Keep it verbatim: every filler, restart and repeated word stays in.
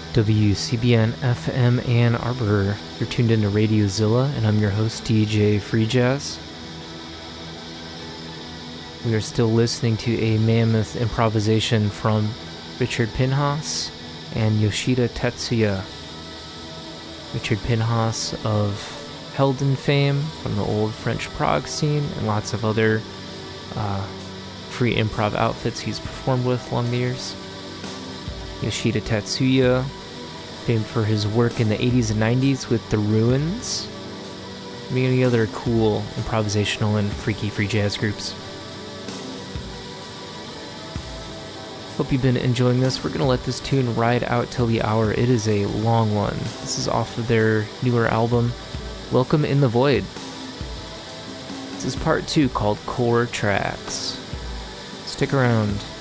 W C B N F M Ann Arbor. You're tuned into Radio Zilla, and I'm your host, D J Free Jazz. We are still listening to a mammoth improvisation from Richard Pinhas and Yoshida Tetsuya. Richard Pinhas of Helden fame from the old French Prague scene and lots of other uh, free improv outfits he's performed with along the years. Yoshida Tetsuya, famed for his work in the eighties and nineties with The Ruins, and many other cool improvisational and freaky free jazz groups. Hope you've been enjoying this. We're going to let this tune ride out till the hour. It is a long one. This is off of their newer album, Welcome in the Void. This is part two called Core Tracks. Stick around.